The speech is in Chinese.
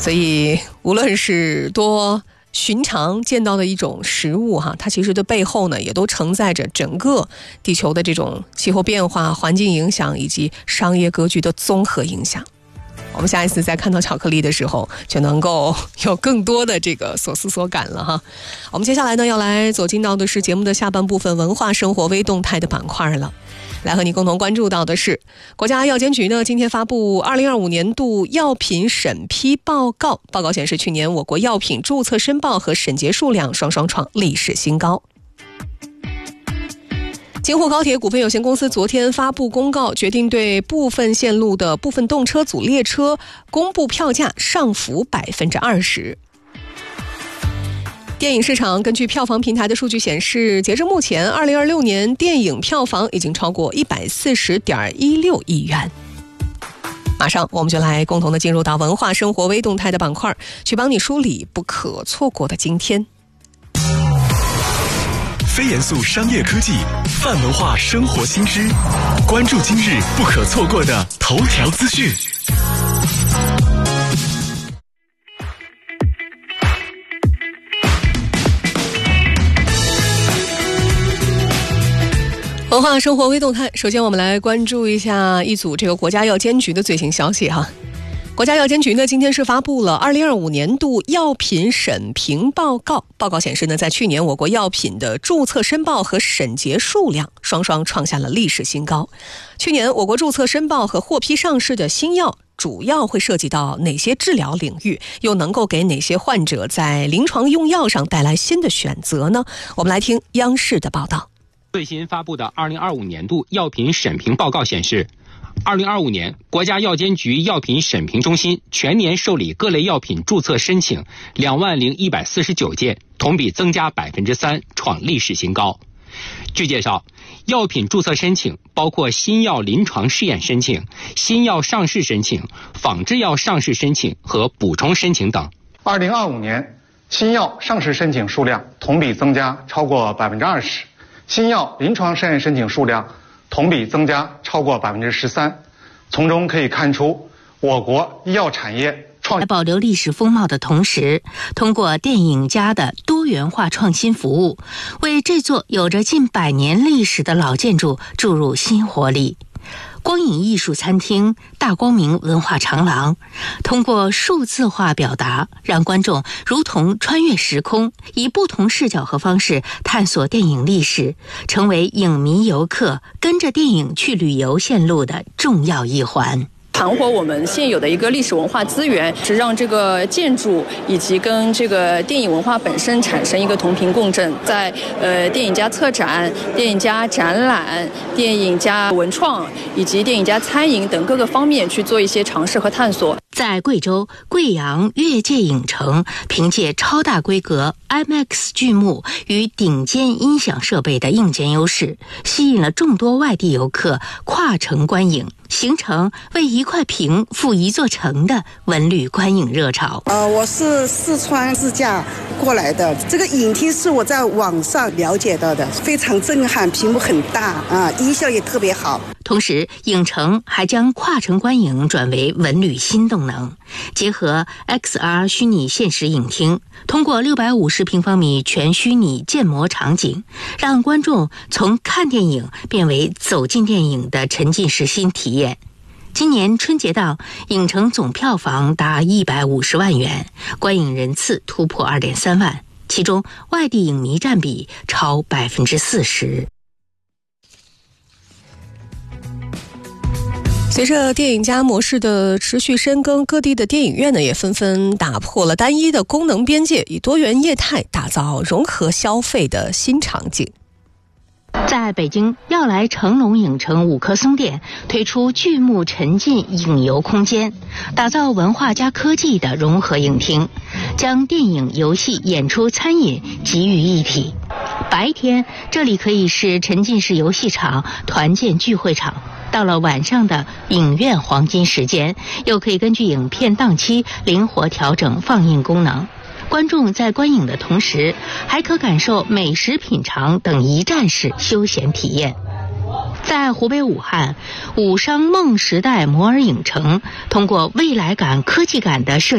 所以无论是多寻常见到的一种食物它其实的背后呢，也都承载着整个地球的这种气候变化、环境影响以及商业格局的综合影响。我们下一次再看到巧克力的时候，就能够有更多的这个所思所感了哈。我们接下来呢，要来走进到的是节目的下半部分文化生活微动态的板块了。来和你共同关注到的是，国家药监局呢今天发布2025年度药品审批报告。报告显示，去年我国药品注册申报和审结数量双双创历史新高。京沪高铁股份有限公司昨天发布公告，决定对部分线路的部分动车组列车公布票价上浮20%。电影市场根据票房平台的数据显示，截至目前2026年电影票房已经超过140.16亿元。马上我们就来共同的进入到文化生活微动态的板块，去帮你梳理不可错过的今天。 非严肃商业科技，泛文化生活新知，关注今日不可错过的头条资讯。 文化生活微动态，首先我们来关注一下一组这个国家药监局的最新消息哈。国家药监局呢今天是发布了2025年度药品审评报告。报告显示呢，在去年我国药品的注册申报和审结数量双双创下了历史新高。去年我国注册申报和获批上市的新药主要会涉及到哪些治疗领域，又能够给哪些患者在临床用药上带来新的选择呢？我们来听央视的报道。 最新发布的2025年度药品审评报告显示，2025年国家药监局药品审评中心全年受理各类药品注册申请20149件，同比增加3%，创历史新高。据介绍，药品注册申请包括新药临床试验申请、新药上市申请、仿制药上市申请和补充申请等。 2025年新药上市申请数量同比增加超过20%，新药临床试验申请数量同比增加超过13%，从中可以看出我国医药产业在保留历史风貌的同时，通过电影家的多元化创新服务，为这座有着近100年历史的老建筑注入新活力。光影艺术餐厅大光明文化长廊通过数字化表达，让观众如同穿越时空，以不同视角和方式探索电影历史，成为影迷游客跟着电影去旅游线路的重要一环。 盘活我们现有的一个历史文化资源，是让这个建筑以及跟这个电影文化本身产生一个同频共振，在电影加策展、电影加展览、电影加文创以及电影加餐饮等各个方面去做一些尝试和探索。 在贵州贵阳越界影城，凭借超大规格 IMAX 剧目与顶尖音响设备的硬件优势，吸引了众多外地游客跨城观影，形成为一块屏覆一座城的文旅观影热潮。 我是四川自驾过来的，这个影厅是我在网上了解到的，非常震撼，屏幕很大啊，音效也特别好。 同时，影城还将跨城观影转为文旅新动能，结合 XR 虚拟现实影厅，通过650平方米全虚拟建模场景，让观众从看电影变为走进电影的沉浸式新体验。今年春节档，影城总票房达150万元，观影人次突破2.3万，其中外地影迷占比超40%。 随着电影加模式的持续深耕，各地的电影院呢也纷纷打破了单一的功能边界，以多元业态打造融合消费的新场景。 在北京要来成龙影城5棵松店推出巨幕沉浸影游空间，打造文化加科技的融合影厅，将电影、游戏、演出、餐饮集于一体。白天这里可以是沉浸式游戏场、团建聚会场，到了晚上的影院黄金时间，又可以根据影片档期灵活调整放映功能。观众在观影的同时，还可感受美食品尝等一站式休闲体验。在湖北武汉，武商梦时代摩尔影城通过未来感、科技感的设计